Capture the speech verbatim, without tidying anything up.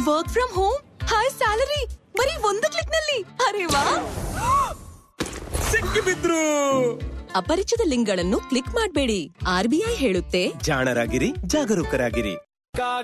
Work from home, high salary, ಬರೀ ಒಂದು click ನಲ್ಲಿ. ಅರೆ ವಾ, ಸಿಕ್ಕಿಬಿದ್ರು. ಅಪರಿಚಿತ ಲಿಂಕ್ಗಳನ್ನು ಕ್ಲಿಕ್ ಮಾಡಬೇಡಿ. ಆರ್ ಬಿ ಐ ಹೇಳುತ್ತೆ, ಜಾಣರಾಗಿರಿ, ಜಾಗರೂಕರಾಗಿರಿ.